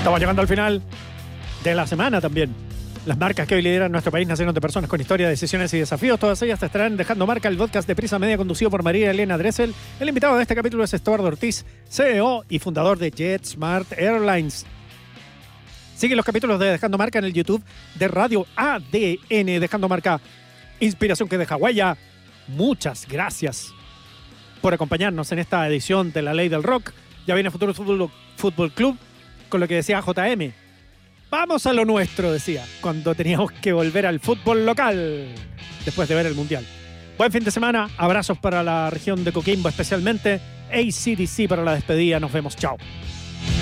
Estamos llegando al final de la semana también. Las marcas que hoy lideran nuestro país nacieron de personas con historia, decisiones y desafíos. Todas ellas te estarán dejando marca. El podcast de Prisa Media, conducido por María Elena Dressel. El invitado de este capítulo es Estuardo Ortiz, CEO y fundador de JetSmart Airlines. Sigue los capítulos de Dejando Marca en el YouTube de Radio ADN. Dejando Marca, inspiración que deja huella. Muchas gracias por acompañarnos en esta edición de La Ley del Rock. Ya viene Futuro Fútbol Club con lo que decía JM. Vamos a lo nuestro, decía, cuando teníamos que volver al fútbol local después de ver el Mundial. Buen fin de semana, abrazos para la región de Coquimbo especialmente, AC/DC para la despedida, nos vemos, chao.